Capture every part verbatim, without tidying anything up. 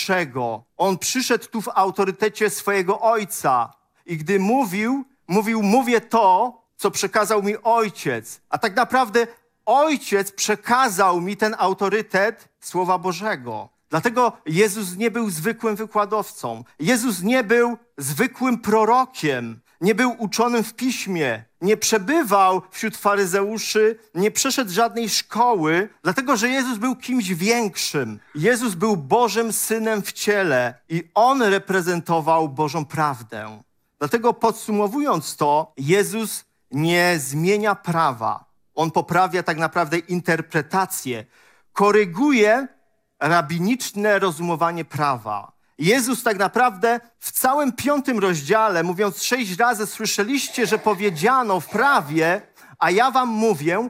wyższego. On przyszedł tu w autorytecie swojego Ojca i gdy mówił, mówił, mówię to, co przekazał mi Ojciec. A tak naprawdę Ojciec przekazał mi ten autorytet Słowa Bożego. Dlatego Jezus nie był zwykłym wykładowcą. Jezus nie był zwykłym prorokiem. Nie był uczonym w piśmie. Nie przebywał wśród faryzeuszy. Nie przeszedł żadnej szkoły. Dlatego, że Jezus był kimś większym. Jezus był Bożym Synem w ciele i On reprezentował Bożą prawdę. Dlatego podsumowując to, Jezus nie zmienia prawa. On poprawia tak naprawdę interpretację. Koryguje rabiniczne rozumowanie prawa. Jezus tak naprawdę w całym piątym rozdziale, mówiąc sześć razy, słyszeliście, że powiedziano w prawie, a ja wam mówię,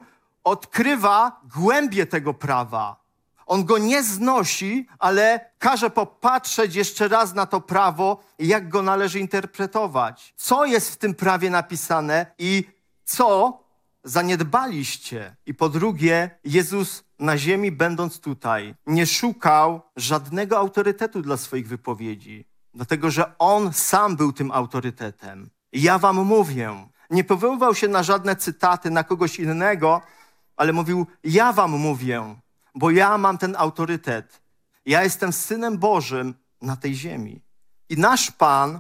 odkrywa głębię tego prawa. On go nie znosi, ale każe popatrzeć jeszcze raz na to prawo i jak go należy interpretować. Co jest w tym prawie napisane i co zaniedbaliście. I po drugie, Jezus na ziemi, będąc tutaj, nie szukał żadnego autorytetu dla swoich wypowiedzi, dlatego że On sam był tym autorytetem. Ja wam mówię, nie powoływał się na żadne cytaty, na kogoś innego, ale mówił, ja wam mówię, bo ja mam ten autorytet. Ja jestem Synem Bożym na tej ziemi. I nasz Pan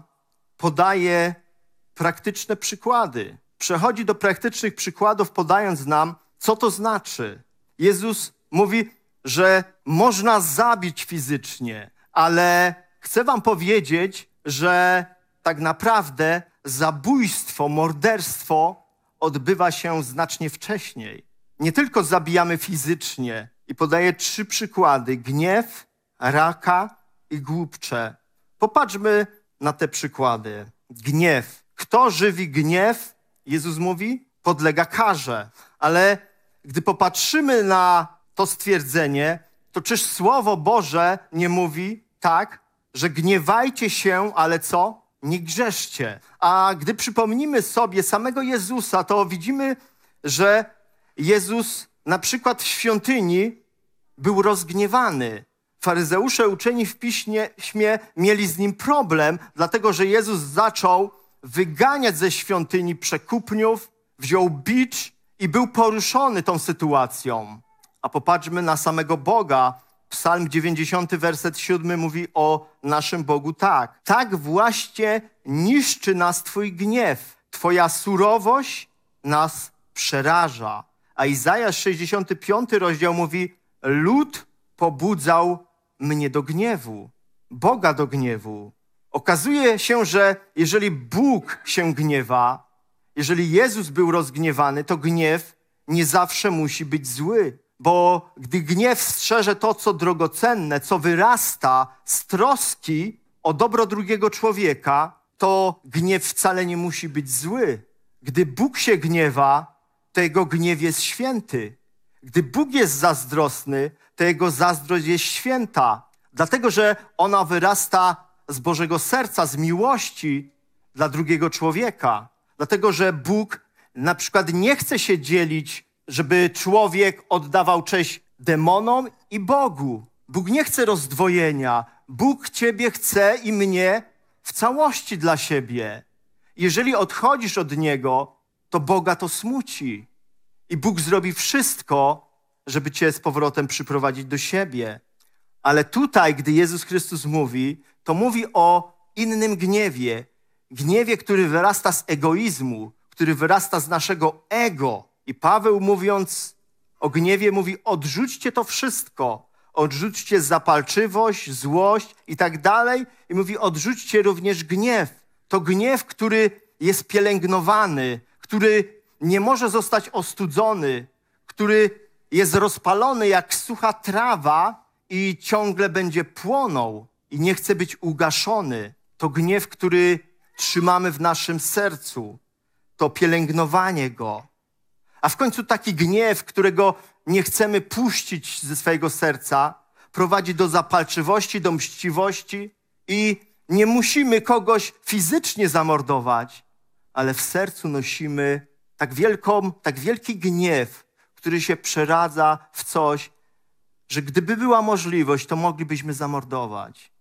podaje praktyczne przykłady. Przechodzi do praktycznych przykładów, podając nam, co to znaczy. Jezus mówi, że można zabić fizycznie, ale chcę wam powiedzieć, że tak naprawdę zabójstwo, morderstwo odbywa się znacznie wcześniej. Nie tylko zabijamy fizycznie. I podaję trzy przykłady. Gniew, raka i głupcze. Popatrzmy na te przykłady. Gniew. Kto żywi gniew, Jezus mówi, podlega karze. Ale gdy popatrzymy na to stwierdzenie, to czyż Słowo Boże nie mówi tak, że gniewajcie się, ale co? Nie grzeszcie. A gdy przypomnimy sobie samego Jezusa, to widzimy, że Jezus na przykład w świątyni był rozgniewany. Faryzeusze uczeni w piśmie mieli z nim problem, dlatego że Jezus zaczął wyganiać ze świątyni przekupniów, wziął bicz i był poruszony tą sytuacją. A popatrzmy na samego Boga. Psalm dziewięćdziesiąty, werset siódmy mówi o naszym Bogu tak. Tak właśnie niszczy nas Twój gniew. Twoja surowość nas przeraża. A Izajasz sześćdziesiąty piąty rozdział mówi, lud pobudzał mnie do gniewu, Boga do gniewu. Okazuje się, że jeżeli Bóg się gniewa, jeżeli Jezus był rozgniewany, to gniew nie zawsze musi być zły. Bo gdy gniew strzeże to, co drogocenne, co wyrasta z troski o dobro drugiego człowieka, to gniew wcale nie musi być zły. Gdy Bóg się gniewa, to Jego gniew jest święty. Gdy Bóg jest zazdrosny, to Jego zazdrość jest święta. Dlatego, że ona wyrasta z Bożego serca, z miłości dla drugiego człowieka. Dlatego, że Bóg na przykład nie chce się dzielić, żeby człowiek oddawał cześć demonom i Bogu. Bóg nie chce rozdwojenia. Bóg ciebie chce i mnie w całości dla siebie. Jeżeli odchodzisz od Niego, to Boga to smuci. I Bóg zrobi wszystko, żeby cię z powrotem przyprowadzić do siebie. Ale tutaj, gdy Jezus Chrystus mówi, to mówi o innym gniewie. Gniewie, który wyrasta z egoizmu, który wyrasta z naszego ego. I Paweł, mówiąc o gniewie, mówi, odrzućcie to wszystko. Odrzućcie zapalczywość, złość i tak dalej. I mówi, odrzućcie również gniew. To gniew, który jest pielęgnowany, który nie może zostać ostudzony, który jest rozpalony jak sucha trawa i ciągle będzie płonął i nie chce być ugaszony. To gniew, który trzymamy w naszym sercu. To pielęgnowanie go. A w końcu taki gniew, którego nie chcemy puścić ze swojego serca, prowadzi do zapalczywości, do mściwości i nie musimy kogoś fizycznie zamordować, ale w sercu nosimy tak wielką, tak wielki gniew, który się przeradza w coś, że gdyby była możliwość, to moglibyśmy zamordować.